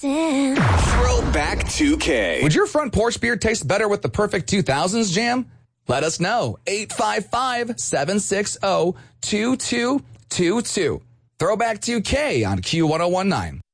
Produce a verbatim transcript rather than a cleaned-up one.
dancing. Throwback two K. Would your front porch beer taste better with the perfect two thousands jam? Let us know. eight five five, seven six zero, two two two two. Throwback two K on Q ten nineteen.